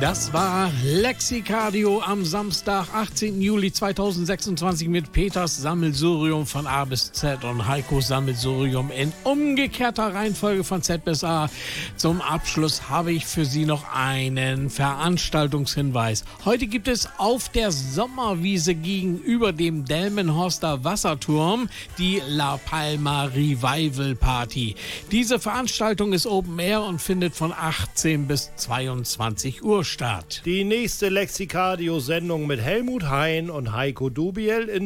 Das war Lexicardio am Samstag, 18. Juli 2026 mit Peters Sammelsurium von A bis Z und Heikos Sammelsurium in umgekehrter Reihenfolge von Z bis A. Zum Abschluss habe ich für Sie noch einen Veranstaltungshinweis. Heute gibt es auf der Sommerwiese gegenüber dem Delmenhorster Wasserturm die La Palma Revival Party. Diese Veranstaltung ist Open Air und findet von 18 bis 22 Uhr statt. Die nächste Lexicardio-Sendung mit Helmut Hein und Heiko Dubiel in